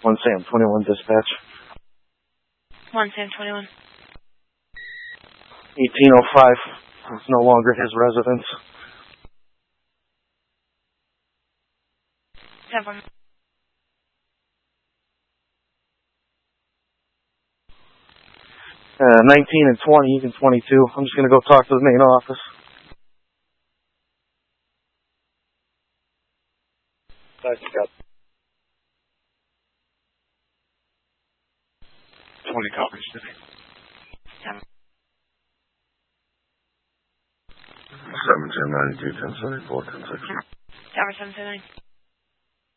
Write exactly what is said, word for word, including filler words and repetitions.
one Sam twenty-one dispatch. one Sam twenty-one. eighteen oh five. It's no longer his residence. Seven. Uh, nineteen and twenty, even twenty-two. I'm just going to go talk to the main office. Thanks, Scott. twenty copies, City. Seven. seven ten ninety-two ten seventy-four ten sixty. Tower seven seven nine.